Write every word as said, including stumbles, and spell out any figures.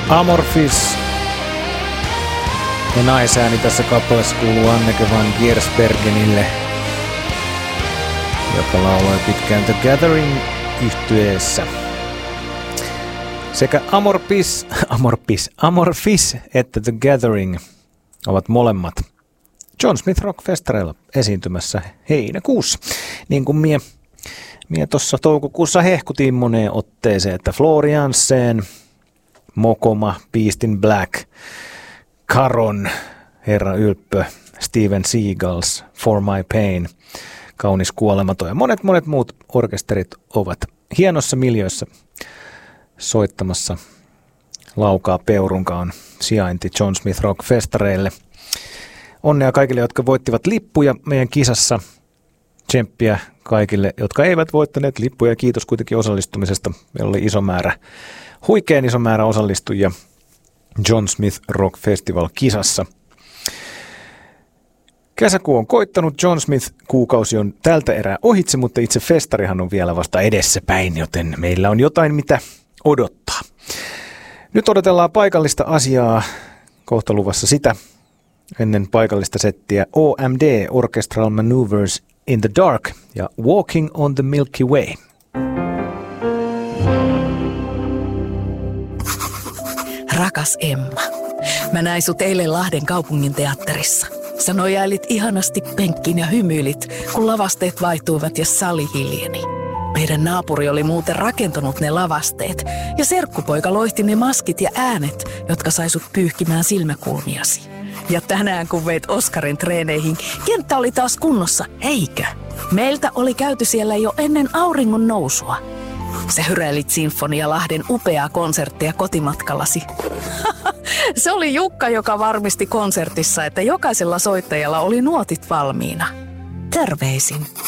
Amorphis. Ja naisääni tässä kappaleessa kuuluu Anneke van Giersbergenille, joka lauloi pitkään The Gathering -yhtyeessä. Sekä Amorphis, Amorphis, Amorphis että The Gathering ovat molemmat John Smith Rock-festareilla esiintymässä heinäkuussa. Niin kuin mie, mie tuossa toukokuussa hehkutin moneen otteeseen, että Floriansen, Mokoma, Beast in Black, Caron, Herra Ylppö, Steven Seagals, For My Pain, Kaunis kuolematon ja monet monet muut orkesterit ovat hienossa miljöissä soittamassa Laukaa Peurunkaan sijainti John Smith Rock-festareille. Onnea kaikille, jotka voittivat lippuja meidän kisassa. Tsemppiä kaikille, jotka eivät voittaneet lippuja. Kiitos kuitenkin osallistumisesta. Meillä oli iso määrä, huikean iso määrä osallistujia John Smith Rock Festival-kisassa. Kesäkuu on koittanut, John Smith-kuukausi on tältä erää ohitse, mutta itse festarihan on vielä vasta edessäpäin, joten meillä on jotain mitä odottaa. Nyt odotellaan paikallista asiaa, kohta luvassa sitä. Ennen paikallista settiä O M D, Orchestral Maneuvers in the Dark ja Walking on the Milky Way. Rakas Emma, mä näin sut eilen Lahden kaupungin teatterissa. Sä nojailit ihanasti penkkiin ja hymyilit, kun lavasteet vaihtuivat ja sali hiljeni. Meidän naapuri oli muuten rakentanut ne lavasteet ja serkkupoika loihti ne maskit ja äänet, jotka sai sut pyyhkimään silmäkulmiasi. Ja tänään kun veit Oskarin treeneihin, kenttä oli taas kunnossa, eikö? Meiltä oli käyty siellä jo ennen auringon nousua. Sä hyräilit Sinfonia Lahden upeaa konserttia kotimatkallasi. Se oli Jukka, joka varmisti konsertissa, että jokaisella soittajalla oli nuotit valmiina. Terveisin